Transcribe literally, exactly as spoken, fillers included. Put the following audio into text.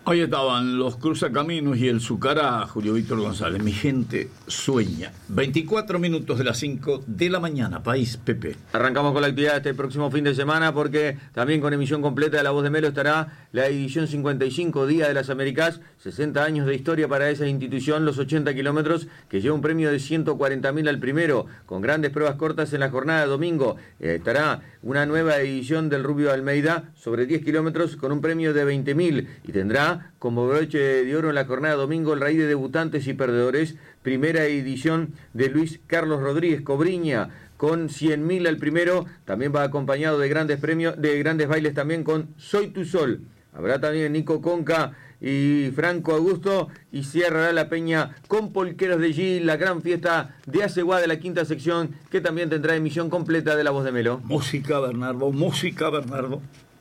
Ahí estaban los cruzacaminos y el Zucará, Julio Víctor González. Mi gente sueña. veinticuatro minutos de las cinco de la mañana, País, Pepe. Arrancamos con la actividad este próximo fin de semana porque también con emisión completa de La Voz de Melo estará la edición cincuenta y cinco Día de las Américas, sesenta años de historia para esa institución, los ochenta kilómetros, que lleva un premio de ciento cuarenta mil al primero, con grandes pruebas cortas en la jornada de domingo. Eh, estará una nueva edición del Rubio Almeida sobre diez kilómetros con un premio de veinte mil y tendrá como broche de oro en la jornada de domingo el raíz de debutantes y perdedores, primera edición de Luis Carlos Rodríguez Cobriña con cien mil al primero, también va acompañado de grandes premios, de grandes bailes también con Soy tu Sol. Habrá también Nico Conca y Franco Augusto y cerrará la peña con Polqueros de Gil, la gran fiesta de Aceguá de la quinta sección que también tendrá emisión completa de La Voz de Melo. Música, Bernardo, música, Bernardo.